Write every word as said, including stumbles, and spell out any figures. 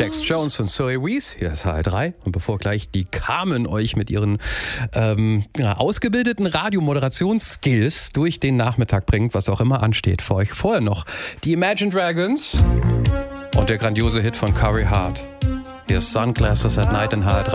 Jax Jones und Zoe Wees, hier ist H R drei. Und bevor gleich die Carmen euch mit ihren ähm, ja, ausgebildeten Radiomoderationsskills durch den Nachmittag bringt, was auch immer ansteht für euch, vorher noch die Imagine Dragons und der grandiose Hit von Corey Hart. Hier ist Sunglasses at Night in H R drei.